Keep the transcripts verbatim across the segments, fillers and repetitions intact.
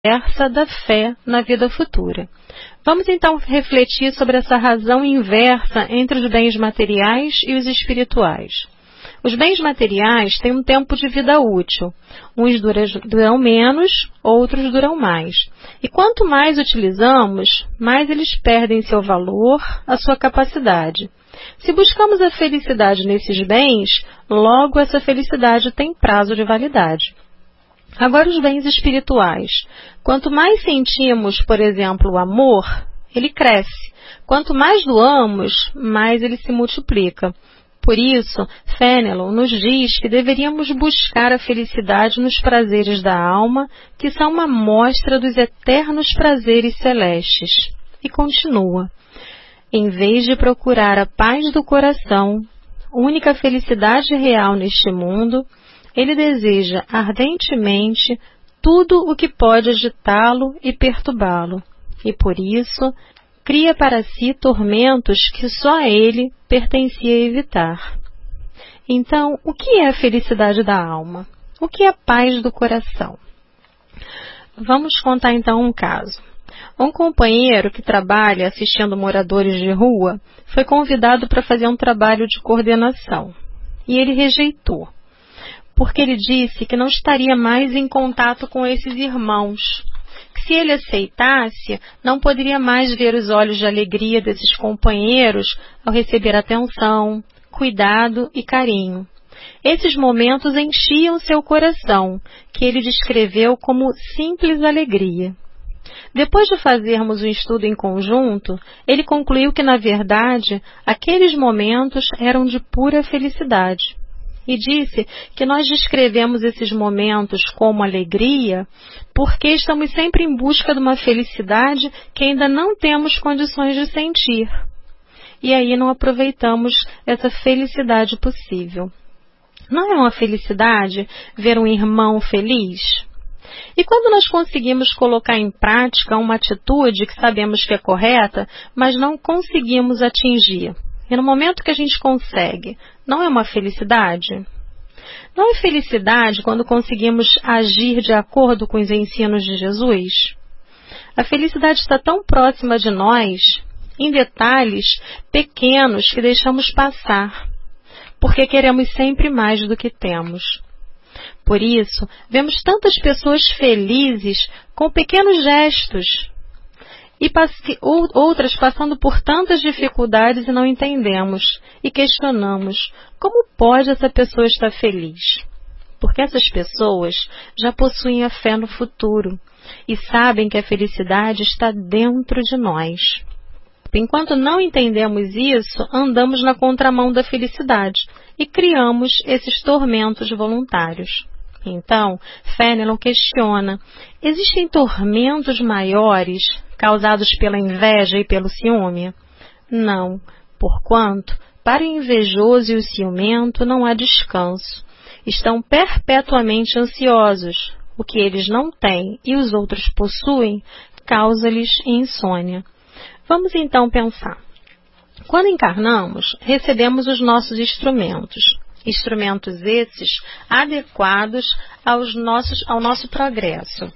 inversa da fé na vida futura. Vamos então refletir sobre essa razão inversa entre os bens materiais e os espirituais. Os bens materiais têm um tempo de vida útil. Uns duram menos, outros duram mais. E quanto mais utilizamos, mais eles perdem seu valor, a sua capacidade. Se buscamos a felicidade nesses bens, logo essa felicidade tem prazo de validade. Agora os bens espirituais. Quanto mais sentimos, por exemplo, o amor, ele cresce. Quanto mais doamos, mais ele se multiplica. Por isso, Fenelon nos diz que deveríamos buscar a felicidade nos prazeres da alma, que são uma mostra dos eternos prazeres celestes. E continua. Em vez de procurar a paz do coração, única felicidade real neste mundo, ele deseja ardentemente tudo o que pode agitá-lo e perturbá-lo. E por isso, cria para si tormentos que só a ele pertencia evitar. Então, o que é a felicidade da alma? O que é a paz do coração? Vamos contar então um caso. Um companheiro que trabalha assistindo moradores de rua foi convidado para fazer um trabalho de coordenação. E ele rejeitou, porque ele disse que não estaria mais em contato com esses irmãos. Que se ele aceitasse, não poderia mais ver os olhos de alegria desses companheiros ao receber atenção, cuidado e carinho. Esses momentos enchiam seu coração, que ele descreveu como simples alegria. Depois de fazermos um estudo em conjunto, ele concluiu que, na verdade, aqueles momentos eram de pura felicidade. E disse que nós descrevemos esses momentos como alegria porque estamos sempre em busca de uma felicidade que ainda não temos condições de sentir. E aí não aproveitamos essa felicidade possível. Não é uma felicidade ver um irmão feliz? E quando nós conseguimos colocar em prática uma atitude que sabemos que é correta, mas não conseguimos atingir? E no momento que a gente consegue, não é uma felicidade? Não é felicidade quando conseguimos agir de acordo com os ensinos de Jesus? A felicidade está tão próxima de nós, em detalhes pequenos que deixamos passar, porque queremos sempre mais do que temos. Por isso, vemos tantas pessoas felizes com pequenos gestos, e outras passando por tantas dificuldades e não entendemos, e questionamos, como pode essa pessoa estar feliz? Porque essas pessoas já possuem a fé no futuro, e sabem que a felicidade está dentro de nós. Enquanto não entendemos isso, andamos na contramão da felicidade, e criamos esses tormentos voluntários. Então, Fenelon questiona, existem tormentos maiores causados pela inveja e pelo ciúme? Não, porquanto, para o invejoso e o ciumento não há descanso. Estão perpetuamente ansiosos. O que eles não têm e os outros possuem, causa-lhes insônia. Vamos então pensar. Quando encarnamos, recebemos os nossos instrumentos. Instrumentos esses adequados aos nossos, ao nosso progresso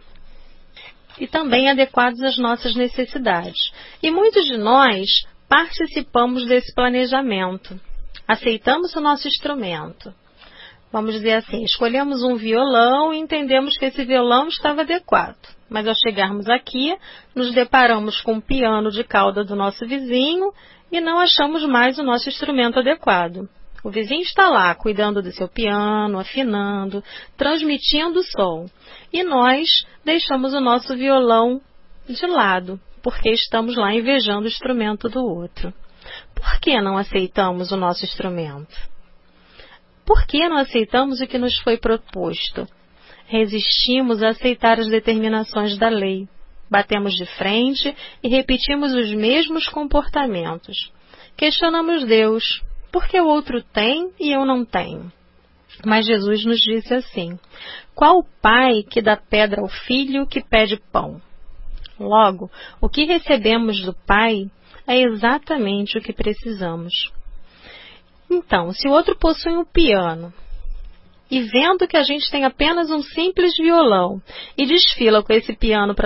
e também adequados às nossas necessidades. E muitos de nós participamos desse planejamento. Aceitamos o nosso instrumento. Vamos dizer assim, escolhemos um violão e entendemos que esse violão estava adequado. Mas ao chegarmos aqui, nos deparamos com um piano de cauda do nosso vizinho e não achamos mais o nosso instrumento adequado. O vizinho está lá, cuidando do seu piano, afinando, transmitindo o som. E nós deixamos o nosso violão de lado, porque estamos lá invejando o instrumento do outro. Por que não aceitamos o nosso instrumento? Por que não aceitamos o que nos foi proposto? Resistimos a aceitar as determinações da lei. Batemos de frente e repetimos os mesmos comportamentos. Questionamos Deus. Por que o outro tem e eu não tenho? Mas Jesus nos disse assim, qual pai que dá pedra ao filho que pede pão? Logo, o que recebemos do Pai é exatamente o que precisamos. Então, se o outro possui um piano e vendo que a gente tem apenas um simples violão e desfila com esse piano para